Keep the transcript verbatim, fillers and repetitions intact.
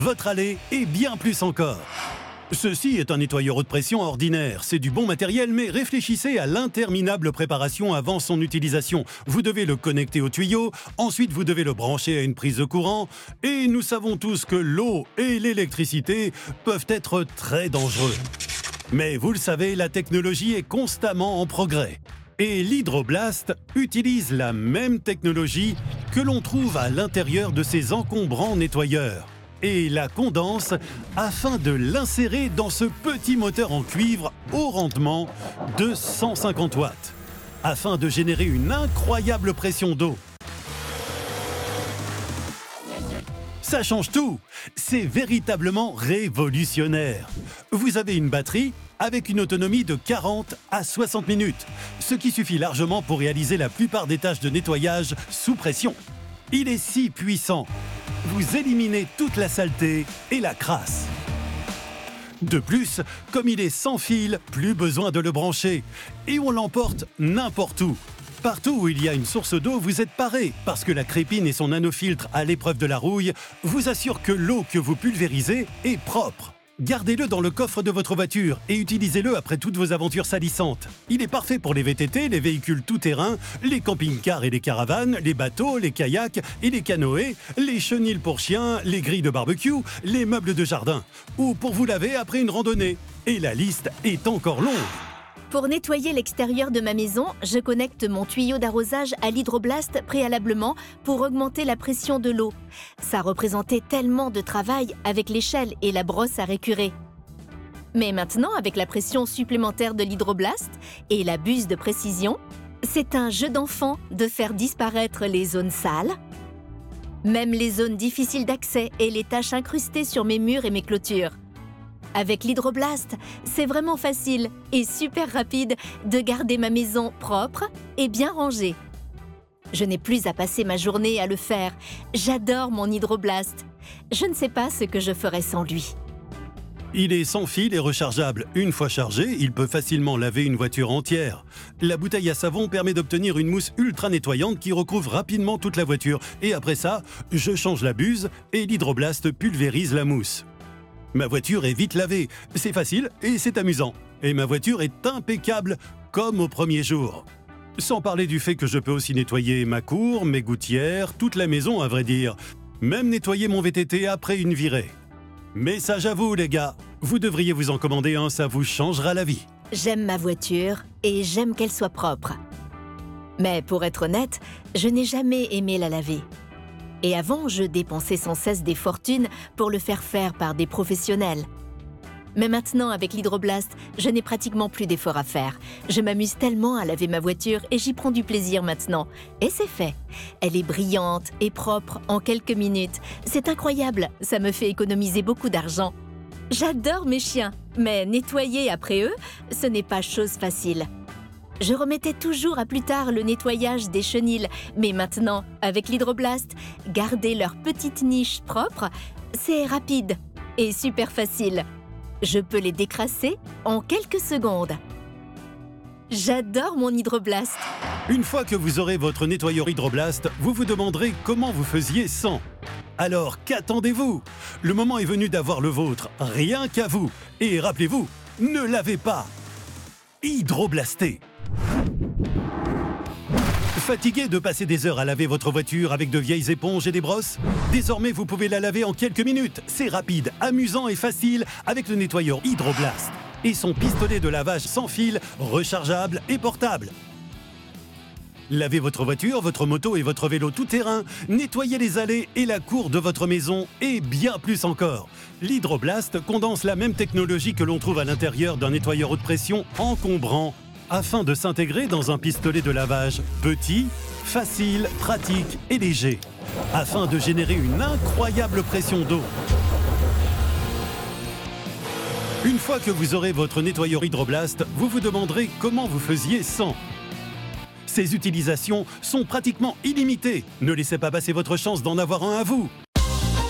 votre allée et bien plus encore. Ceci est un nettoyeur haute pression ordinaire. C'est du bon matériel, mais réfléchissez à l'interminable préparation avant son utilisation. Vous devez le connecter au tuyau, ensuite vous devez le brancher à une prise de courant, et nous savons tous que l'eau et l'électricité peuvent être très dangereux. Mais vous le savez, la technologie est constamment en progrès. Et l'Hydroblast utilise la même technologie que l'on trouve à l'intérieur de ces encombrants nettoyeurs et la condense afin de l'insérer dans ce petit moteur en cuivre au rendement de cent cinquante watts, afin de générer une incroyable pression d'eau. Ça change tout! C'est véritablement révolutionnaire. Vous avez une batterie avec une autonomie de quarante à soixante minutes, ce qui suffit largement pour réaliser la plupart des tâches de nettoyage sous pression. Il est si puissant, vous éliminez toute la saleté et la crasse. De plus, comme il est sans fil, plus besoin de le brancher, et on l'emporte n'importe où. Partout où il y a une source d'eau, vous êtes paré, parce que la crépine et son nanofiltre à l'épreuve de la rouille vous assurent que l'eau que vous pulvérisez est propre. Gardez-le dans le coffre de votre voiture et utilisez-le après toutes vos aventures salissantes. Il est parfait pour les V T T, les véhicules tout-terrain, les camping-cars et les caravanes, les bateaux, les kayaks et les canoës, les chenils pour chiens, les grilles de barbecue, les meubles de jardin, ou pour vous laver après une randonnée. Et la liste est encore longue. Pour nettoyer l'extérieur de ma maison, je connecte mon tuyau d'arrosage à l'Hydroblast préalablement pour augmenter la pression de l'eau. Ça représentait tellement de travail avec l'échelle et la brosse à récurer. Mais maintenant, avec la pression supplémentaire de l'Hydroblast et la buse de précision, c'est un jeu d'enfant de faire disparaître les zones sales, même les zones difficiles d'accès et les taches incrustées sur mes murs et mes clôtures. Avec l'Hydroblast, c'est vraiment facile et super rapide de garder ma maison propre et bien rangée. Je n'ai plus à passer ma journée à le faire. J'adore mon Hydroblast. Je ne sais pas ce que je ferais sans lui. Il est sans fil et rechargeable. Une fois chargé, il peut facilement laver une voiture entière. La bouteille à savon permet d'obtenir une mousse ultra nettoyante qui recouvre rapidement toute la voiture. Et après ça, je change la buse et l'Hydroblast pulvérise la mousse. Ma voiture est vite lavée, c'est facile et c'est amusant. Et ma voiture est impeccable comme au premier jour. Sans parler du fait que je peux aussi nettoyer ma cour, mes gouttières, toute la maison à vrai dire. Même nettoyer mon V T T après une virée. Message à vous les gars, vous devriez vous en commander un, ça vous changera la vie. J'aime ma voiture et j'aime qu'elle soit propre. Mais pour être honnête, je n'ai jamais aimé la laver. Et avant, je dépensais sans cesse des fortunes pour le faire faire par des professionnels. Mais maintenant, avec l'Hydroblast, je n'ai pratiquement plus d'efforts à faire. Je m'amuse tellement à laver ma voiture et j'y prends du plaisir maintenant. Et c'est fait. Elle est brillante et propre en quelques minutes. C'est incroyable, ça me fait économiser beaucoup d'argent. J'adore mes chiens, mais nettoyer après eux, ce n'est pas chose facile. Je remettais toujours à plus tard le nettoyage des chenils, mais maintenant, avec l'Hydroblast, garder leur petite niche propre, c'est rapide et super facile. Je peux les décrasser en quelques secondes. J'adore mon Hydroblast. Une fois que vous aurez votre nettoyeur Hydroblast, vous vous demanderez comment vous faisiez sans. Alors qu'attendez-vous? Le moment est venu d'avoir le vôtre, rien qu'à vous. Et rappelez-vous, ne lavez pas. Hydroblastez. Fatigué de passer des heures à laver votre voiture avec de vieilles éponges et des brosses? Désormais, vous pouvez la laver en quelques minutes. C'est rapide, amusant et facile avec le nettoyeur Hydroblast et son pistolet de lavage sans fil, rechargeable et portable. Lavez votre voiture, votre moto et votre vélo tout-terrain, nettoyez les allées et la cour de votre maison et bien plus encore. L'Hydroblast condense la même technologie que l'on trouve à l'intérieur d'un nettoyeur haute pression encombrant afin de s'intégrer dans un pistolet de lavage petit, facile, pratique et léger, afin de générer une incroyable pression d'eau. Une fois que vous aurez votre nettoyeur Hydroblast, vous vous demanderez comment vous faisiez sans. Ces utilisations sont pratiquement illimitées. Ne laissez pas passer votre chance d'en avoir un à vous.